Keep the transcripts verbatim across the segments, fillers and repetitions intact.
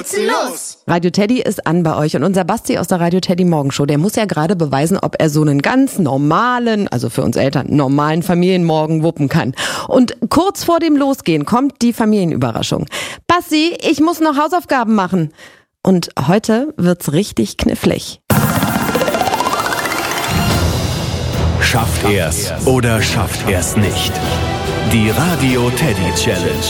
wird's los. Radio Teddy ist an bei euch und unser Basti aus der Radio Teddy Morgenshow, der muss ja gerade beweisen, ob er so einen ganz normalen, also für uns Eltern, normalen Familienmorgen wuppen kann. Und kurz vor dem Losgehen kommt die Familienüberraschung. Basti, ich muss noch Hausaufgaben machen. Und heute wird's richtig knifflig. Schafft er's oder schafft er's nicht? Die Radio Teddy Challenge.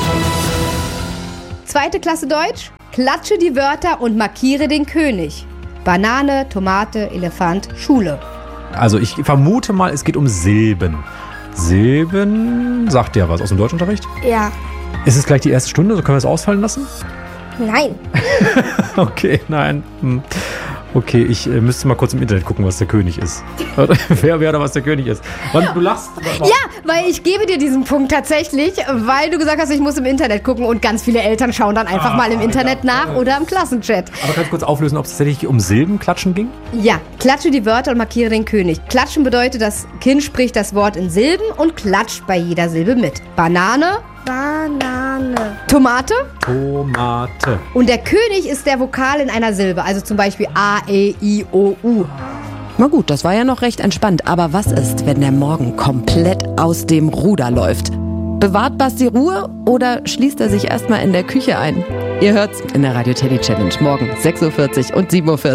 Zweite Klasse Deutsch, klatsche die Wörter und markiere den König. Banane, Tomate, Elefant, Schule. Also ich vermute mal, es geht um Silben. Silben, sagt dir was aus dem Deutschunterricht? Ja. Ist es gleich die erste Stunde, so können wir es ausfallen lassen? Nein. Okay, nein. Hm. Okay, ich äh, müsste mal kurz im Internet gucken, was der König ist. Wer wer oder was der König ist. Und du lachst. Ja, weil ich gebe dir diesen Punkt tatsächlich, weil du gesagt hast, ich muss im Internet gucken und ganz viele Eltern schauen dann einfach Ah, mal im Internet ja. nach oder im Klassenchat. Aber kannst du kurz auflösen, ob es tatsächlich um Silbenklatschen ging? Ja, klatsche die Wörter und markiere den König. Klatschen bedeutet, das Kind spricht das Wort in Silben und klatscht bei jeder Silbe mit. Banane, Banane. Tomate Tomate. und der König ist der Vokal in einer Silbe, also zum Beispiel A, E, I, O, U. Na gut, das war ja noch recht entspannt. Aber was ist, wenn der Morgen komplett aus dem Ruder läuft? Bewahrt Basti Ruhe oder schließt er sich erstmal in der Küche ein? Ihr hört's in der Radio Teddy Challenge morgen sechs Uhr vierzig und sieben Uhr vierzig.